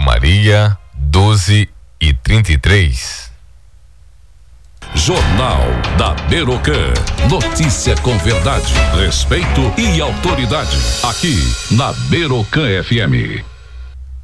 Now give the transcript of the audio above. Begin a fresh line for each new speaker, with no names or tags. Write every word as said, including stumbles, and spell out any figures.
Maria, doze e trinta e três.
Jornal da Berocan. Notícia com verdade, respeito e autoridade. Aqui na Berocan F M.